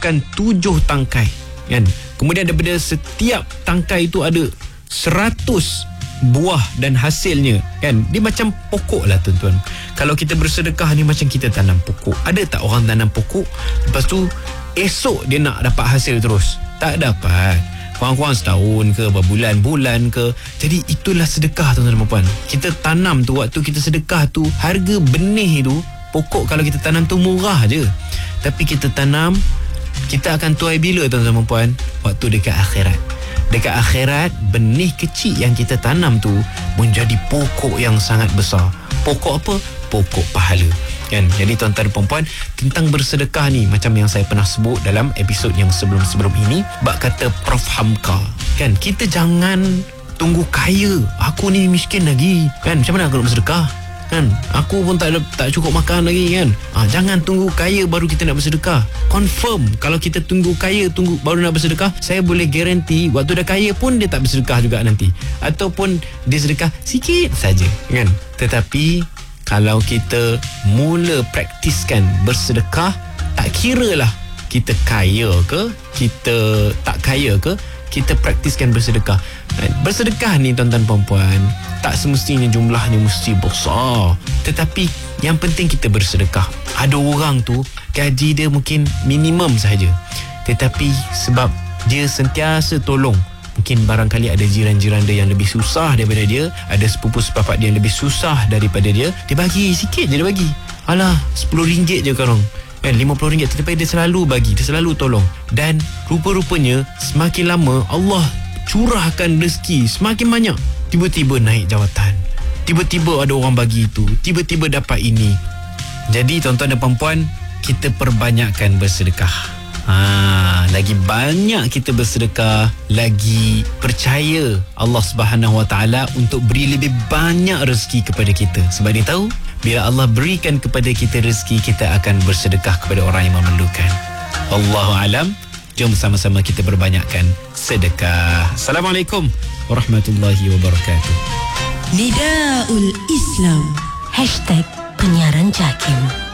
dibubuhkan 7 tangkai, kan? Kemudian daripada setiap tangkai itu ada 100 buah dan hasilnya, kan? Dia macam pokok lah, tuan-tuan. Kalau kita bersedekah ni macam kita tanam pokok. Ada tak orang tanam pokok lepas tu esok dia nak dapat hasil terus? Tak dapat. Kurang-kurang setahun ke, berbulan-bulan ke. Jadi itulah sedekah, tuan-tuan dan puan. Kita tanam tu, waktu kita sedekah tu, harga benih tu, pokok kalau kita tanam tu murah je. Tapi kita tanam, kita akan tuai bila, tuan-tuan dan puan? Waktu dekat akhirat. Dekat akhirat, benih kecil yang kita tanam tu menjadi pokok yang sangat besar. Pokok apa? Pokok pahala, kan? Jadi tuan-tuan dan puan-puan, tentang bersedekah ni, macam yang saya pernah sebut dalam episod yang sebelum-sebelum ini, bab kata Prof Hamka, kan? Kita jangan tunggu kaya. Aku ni miskin lagi, kan? Macam mana aku nak bersedekah? Kan, aku pun tak cukup makan lagi, kan? Jangan tunggu kaya baru kita nak bersedekah. Confirm, kalau kita tunggu kaya baru nak bersedekah, saya boleh garanti waktu dah kaya pun dia tak bersedekah juga nanti, ataupun dia sedekah sikit saja, kan? Tetapi kalau kita mula praktiskan bersedekah, tak kira lah kita kaya ke, kita tak kaya ke, kita praktiskan bersedekah. Bersedekah ni, tuan-tuan puan-puan, tak semestinya jumlahnya mesti besar, tetapi yang penting kita bersedekah. Ada orang tu gaji dia mungkin minimum sahaja, tetapi sebab dia sentiasa tolong, mungkin barangkali ada jiran-jiran dia yang lebih susah daripada dia, ada sepupu-sepapak dia yang lebih susah daripada dia, dia bagi sikit je, dia bagi. Alah, RM10 je korang, kan? RM50, tetapi dia selalu bagi, dia selalu tolong. Dan rupa-rupanya semakin lama Allah curahkan rezeki semakin banyak. Tiba-tiba naik jawatan, tiba-tiba ada orang bagi itu, tiba-tiba dapat ini. Jadi tuan-tuan dan puan-puan, kita perbanyakkan bersedekah. Lagi banyak kita bersedekah, lagi percaya Allah Subhanahu Wa Taala untuk beri lebih banyak rezeki kepada kita. Sebab dia tahu, bila Allah berikan kepada kita rezeki, kita akan bersedekah kepada orang yang memerlukan. Allahu alam. Jom sama-sama kita berbanyakkan sedekah. Assalamualaikum warahmatullahi wabarakatuh. Nidaul Islam #penyiaran JAKIM.